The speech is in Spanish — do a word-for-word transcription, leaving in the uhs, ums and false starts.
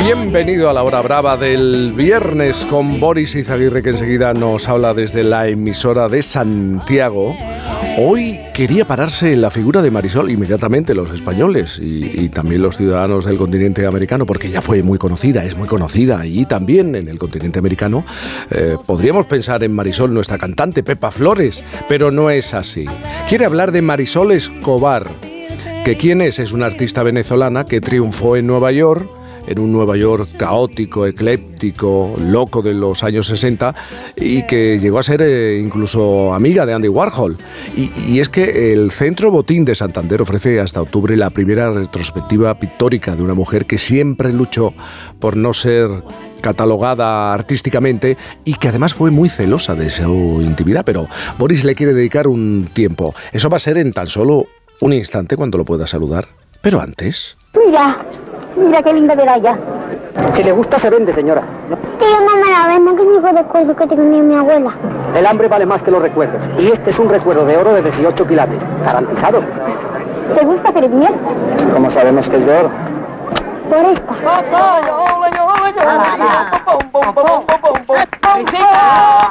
Bienvenido a la hora brava del viernes con Boris Izaguirre, que enseguida nos habla desde la emisora de Santiago. Hoy quería pararse en la figura de Marisol inmediatamente los españoles y, y también los ciudadanos del continente americano, porque ya fue muy conocida, es muy conocida, y también en el continente americano eh, podríamos pensar en Marisol, nuestra cantante Pepa Flores, pero no es así. Quiere hablar de Marisol Escobar, que quién es, es una artista venezolana que triunfó en Nueva York, en un Nueva York caótico, ecléptico, loco de los años sesenta, y que llegó a ser eh, incluso amiga de Andy Warhol. Y, y es que el Centro Botín de Santander ofrece hasta octubre la primera retrospectiva pictórica de una mujer que siempre luchó por no ser catalogada artísticamente y que además fue muy celosa de su intimidad. Pero Boris le quiere dedicar un tiempo. Eso va a ser en tan solo un instante cuando lo pueda saludar. Pero antes... Mira, mira qué linda medalla. Si le gusta se vende, señora. Tío, no me la venden, que único recuerdo que tenía mi abuela. El hambre vale más que los recuerdos. Y este es un recuerdo de oro de dieciocho quilates, garantizado. ¿Te gusta, pero bien? ¿Cómo sabemos que es de oro? Por esta. Ah, va.